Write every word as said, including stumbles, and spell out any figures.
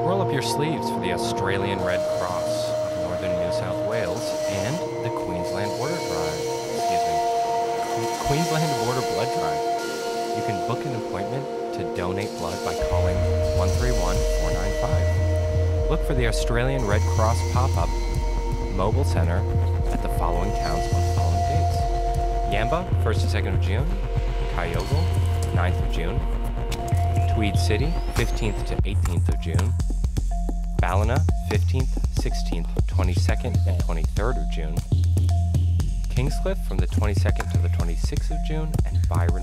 Roll up your sleeves for the Australian Red Cross of Northern New South Wales and the Queensland Border Drive. Excuse me. Que- Queensland Border Blood Drive. You can book an appointment to donate blood by calling one three one, four nine five. Look for the Australian Red Cross pop-up mobile center at the following towns on the following dates. Yamba, first and second of June. Kyogle, ninth of June. Tweed City, fifteenth to eighteenth of June. Ballina, fifteenth, sixteenth, twenty-second, and twenty-third of June. Kingscliff from the twenty-second to the twenty-sixth of June, and Byron